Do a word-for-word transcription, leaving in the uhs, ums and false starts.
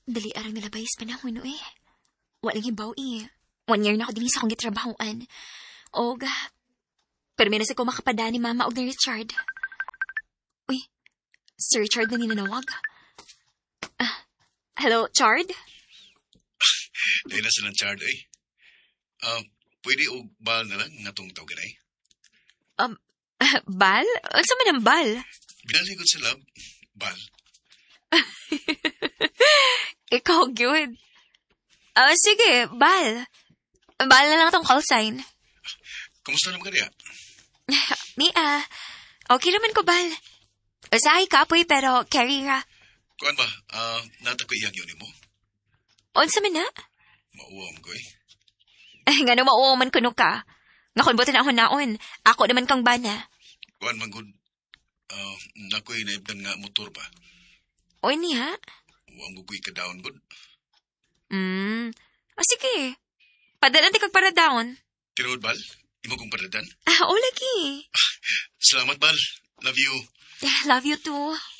Dali arang nalabayas panahon no eh. Walang hibaw eh. One year na ako din sa akong gitrabahoan. O ga, permenas ako makapada ni Mama o ni Richard. Uy, si Richard na ninanawag. Ah, hello, Chard? Dahil na silang Chard eh. Uh, pwede o bal na lang nga tong tawag ay? Um, bal? Asa man ang bal? Binaligod sa lab, bal. Ikaw, good. Ah, sige, bal. Bal na lang tong call sign. Kamusta naman ka niya? Mia, okay naman ko, bal. Usahay kapoy pero carry ra. Kuan ba, uh, nata ko iyag yun mo? Unsa man na? Mauwam ko eh. Eh, nga naman mauwaman ko no ka. Nga kung buti na ako naon, ako naman kang bana. Kuan man good, uh, nakoy naibdan nga motor ba? O niya? Uwam ko kuy ka down good. Hmm, o sige. Padalan ti kag para down. Tinuod bal, imo kong paradan. Ah, o lagi. Salamat bal, love you. Love you too.